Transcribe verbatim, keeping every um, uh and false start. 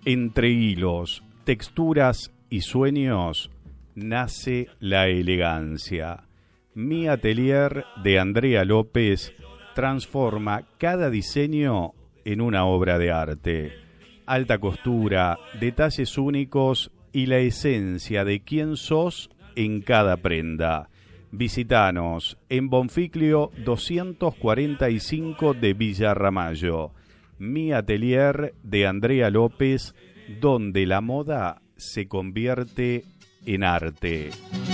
Entre hilos, texturas y sueños nace la elegancia. Mi Atelier de Andrea López transforma cada diseño en una obra de arte. Alta costura, detalles únicos y la esencia de quién sos en cada prenda. Visítanos en Bonficlio doscientos cuarenta y cinco de Villa Ramallo. Mi Atelier de Andrea López, donde la moda se convierte en arte.